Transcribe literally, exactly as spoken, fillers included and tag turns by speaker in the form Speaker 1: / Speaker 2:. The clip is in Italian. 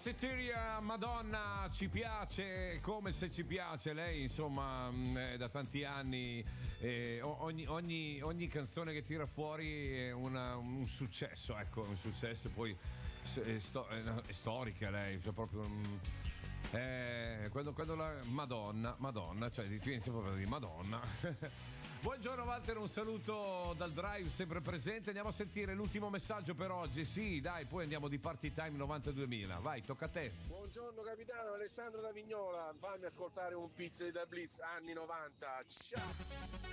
Speaker 1: Massetteria, Madonna, ci piace, come se ci piace. Lei insomma è da tanti anni, eh, ogni, ogni, ogni canzone che tira fuori è una, un successo, ecco, un successo. Poi è, sto, è, è storica lei, cioè proprio un, eh, quando, quando la Madonna, Madonna, cioè ti viene sempre di Madonna. Buongiorno Walter, un saluto dal drive sempre presente. Andiamo a sentire l'ultimo messaggio per oggi. Sì, dai, poi andiamo di Party Time novantaduemila. Vai, tocca a te.
Speaker 2: Buongiorno capitano, Alessandro da Vignola. Fammi ascoltare un pizzo di Da Blitz anni novanta. Ciao.